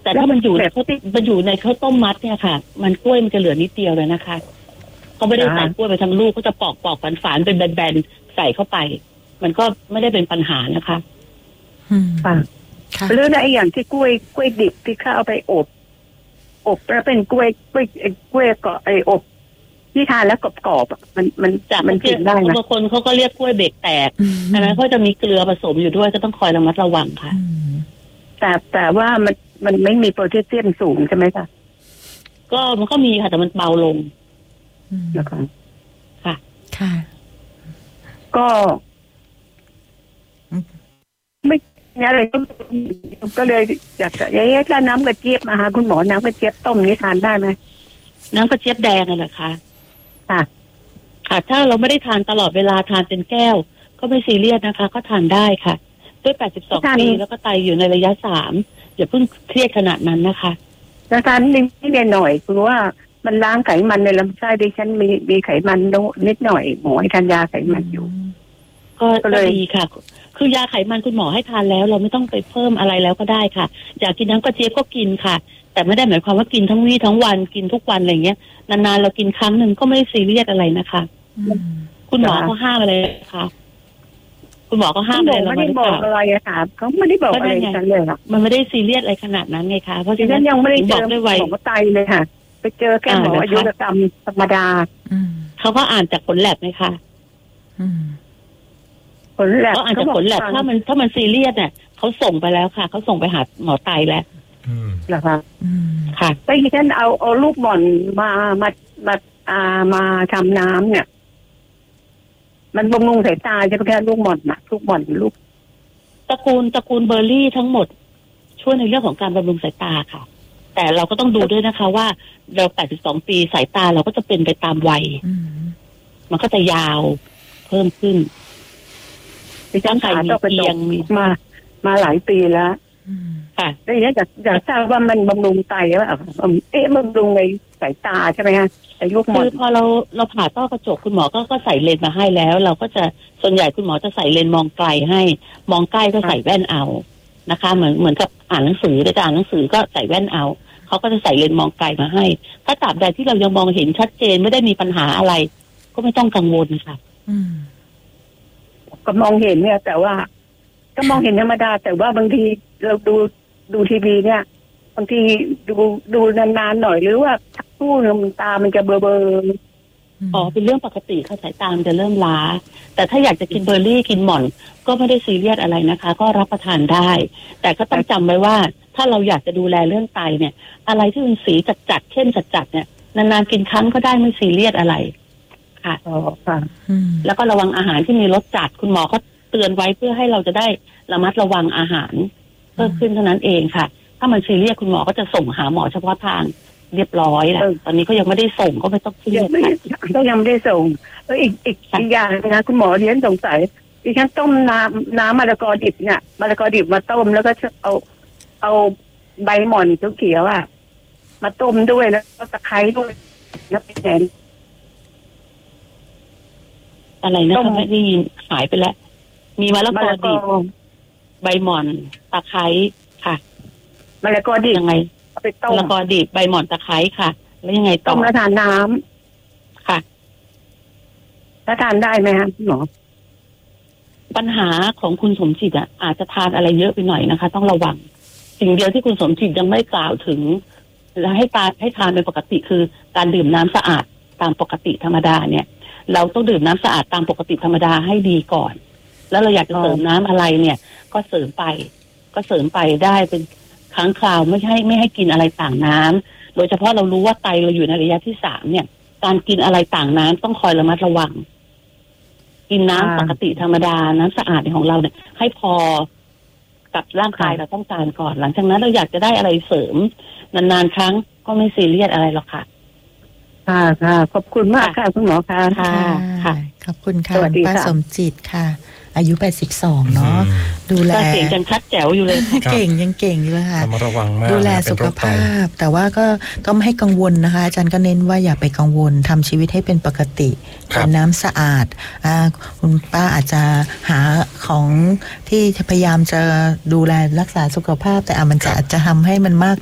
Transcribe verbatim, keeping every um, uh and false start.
แต่ถ้ามันอยู่แบบมันอยู่ในข้าวต้มมัดเนี่ยค่ะมันกล้วยมันจะเหลือนิดเดียวเลยนะคะเขาไม่ได้ใส่กล้วยไปทั้งลูกเขาจะปอกปอกฝานๆเป็นแบนๆใส่เข้าไปมันก็ไม่ได้เป็นปัญหานะคะค่ะหรือในอย่างที่กล้วยกล้วยดิบที่เขาเอาไปอบอบแล้วเป็นกล้วยกล้วยกล้วยเกาะไออบที่ทานแล้วกรอบๆมันมันจะมันกินได้นะบางคนเขาก็เรียกกล้วยเบรกแตกอันนั้นเขาจะมีเกลือผสมอยู่ด้วยก็ต้องคอยระมัดระวังค่ะแต่แต่ว่ามันมันไม่มีโพแทสเซียมสูงใช่ไหมคะก็มันก็มีค่ะแต่มันเบาลงนะคะค่ะค่ะก็ไม่อะไรก็ก็เลยอยากจะเอ๊ะถ้าน้ำกระเจี๊ยบมาหาคุณหมอน้ำกระเจี๊ยบต้มนี่ทานได้ไหมน้ำกระเจี๊ยบแดงน่ะเหรอคะค่ะค่ะถ้าเราไม่ได้ทานตลอดเวลาทานเป็นแก้วก็ไม่ซีเรียสนะคะก็ทานได้ค่ะด้วยแปดสิบสองปีแล้วก็ไตอยู่ในระยะสามอย่าเพิ่งเครียดขนาดนั้นนะคะแต่ทานนิดหน่อยคือว่ามันล้างไขมันในลำไส้ดิฉันมีมีไขมันนิดหน่อยหมอให้ทานยาไขมันอยู่ก็เลยดีค่ะคือยาไขมันคุณหมอให้ทานแล้วเราไม่ต้องไปเพิ่มอะไรแล้วก็ได้ค่ะอยากกินน้ำกระเจี๊ยบก็กินค่ะแต่ไม่ได้หมายความว่ากินทั้งวี่ทั้งวันกินทุกวันอะไรเงี้ยนานๆเรากินครั้งหนึ่งก็ไม่ได้ซีเรียสอะไรนะคะคุณหมอเขาห้ามอะไรค่ะคุณหมอก็ห้ามอะไรเราไม่ได้บอกอะไรอะค่ะเขาไม่ได้บอกอะไรกันเลยค่ะมันไม่ได้ซีเรียสอะไรขนาดนั้นไงคะเพราะฉะนั้นยังไม่ได้เจอหมอไตเลยค่ะไปเจอแค่หมออายุรกรรมธรรมดาเขาก็อ่านจากผลแลบไหมคะผลแลบเขาอ่านจากผลแลบถ้ามันถ้ามันซีเรียสเนี่ยเขาส่งไปแล้วค่ะเขาส่งไปหาหมอไตแล้วเหรอคะค่ะไปที่ท่านเอาเอาลูกหม่อนมามามาอ่ามาทำน้ำเนี่ยมันบำรุงสายตาใช่ไหมคะลูกหม่อนนะลูกหม่อนลูกตระกูลตระกูลเบอร์รี่ทั้งหมดช่วยในเรื่องของการบำรุงสายตาค่ะแต่เราก็ต้องดูด้วยนะคะว่าเราแปดสิบสองปีสายตาเราก็จะเป็นไปตามวัยมันก็จะยาวเพิ่มขึ้นร่างกายมีเอียงมามาหลายปีแล้วค่ะแล้วอย่างนี้อยากอยากทราบว่ามันบำรุงไตว่าเอ๊ะบำรุงในสายตาใช่ไหมคะไอ้ลูกหม่อนคือพอเราเราผ่าต้อกระจกคุณหมอก็ก็ใส่เลนส์มาให้แล้วเราก็จะส่วนใหญ่คุณหมอจะใส่เลนส์มองไกลให้มองใกล้ก็ใส่แว่นเอานะคะเหมือนเหมือนกับอ่านหนังสือแต่อ่านหนังสือก็ใส่แว่นเอาเขาก็จะใส่เลนส์มองไกลมาให้ถ้าตราบใดที่เรายังมองเห็นชัดเจนไม่ได้มีปัญหาอะไรก็ไม่ต้องกังวลค่ะก็มองเห็นเนี่ยแต่ว่าก็มองเห็นธรรมดาแต่ว่าบางทีเราดูดูทีวีเนี่ยบางทีดูดูนานๆหน่อยหรือว่าตู้มันตามันจะเบลอๆอ๋อเป็นเรื่องปกติค่ะสายตามันจะเริ่มล้าแต่ถ้าอยากจะกินเบอร์รี่กินหม่อนก็ไม่ได้ซีเรียสอะไรนะคะก็รับประทานได้แต่ก็ต้องจำไว้ว่าถ้าเราอยากจะดูแลเรื่องไตเนี่ยอะไรที่เป็นสีจัดๆเข้มจัดๆเนี่ยนานๆกินครั้งก็ได้ไม่ซีเรียสอะไรค่ะอ๋อค่ะแล้วก็ระวังอาหารที่มีรสจัดคุณหมอก็เตือนไว้เพื่อให้เราจะได้ระมัดระวังอาหารเพิ่มขึ้นเท่านั้นเองค่ะถ้ามันซีเรียสคุณหมอก็จะส่งหาหมอเฉพาะทางเรียบร้อยแหละตอนนี้ก็ยังไม่ได้ส่งก็ไม่ต้องเครียดก็ยังไม่ได้ส่งแล้วอีกอีกอีกอย่างนะคุณหมอเรียนสงสัยดิฉันต้มน้ำน้ำมะละกอดิบเนี่ยมะละกอดิบมาต้มแล้วก็เอาเอาใบหม่อนเขียวๆอ่ะมาต้มด้วยแล้วก็ตะไคร้ด้วยแล้วไปแทนอะไรนะคะไม่ได้ยินหายไปแล้วมีมะละกอดิบใบหม่อนตะไคร้ค่ะมะละกอดิบยังไงไปต้มมะละกอดิบใบหม่อนตะไคร้ค่ะแล้วยังไงต่อต้มแล้วทานน้ำค่ะแล้วทานได้ไหมคะหมอปัญหาของคุณสมจิตอ่ะอาจจะทานอะไรเยอะไปหน่อยนะคะต้องระวังสิ่งเดียวที่คุณสมจิตยังไม่กล่าวถึงและให้ตาให้ทานเป็นปกติคือการดื่มน้ำสะอาดตามปกติธรรมดาเนี่ยเราต้องดื่มน้ำสะอาดตามปกติธรรมดาให้ดีก่อนแล้วเราอยากจะเสริมน้ำอะไรเนี่ยก็เสริมไปก็เสริมไปได้เป็นครั้งคราวไม่ให้ไม่ให้กินอะไรต่างน้ำโดยเฉพาะเรารู้ว่าไตเราอยู่ในระยะที่สามเนี่ยการกินอะไรต่างน้ำต้องคอยระมัดระวังกินน้ำปกติธรรมดาน้ำสะอาดของเราเนี่ยให้พอกับร่างกายเราต้องการก่อนหลังจากนั้นเราอยากจะได้อะไรเสริมนานๆครั้งก็ไม่ซีเรียสอะไรหรอกค่ะค่ะค่ะขอบคุณมากค่ะคุณหมอค่ะค่ะค่ะขอบคุณค่ะป้าสมจิตค่ะอายุแปดสิบสองเนาะดูแลเก่งยังชัดแจ๋วอยู่เลยเก่งยังเก่งอยู่เลยค่ะระวังมากดูแลสุขภาพแต่ว่าก็ก็ไม่ให้กังวลนะคะอาจารย์ก็เน้นว่าอย่าไปกังวลทำชีวิตให้เป็นปกติกินน้ำสะอาดคุณป้าอาจจะหาของที่พยายามจะดูแลรักษาสุขภาพแต่มันจะอาจจะทำให้มันมาก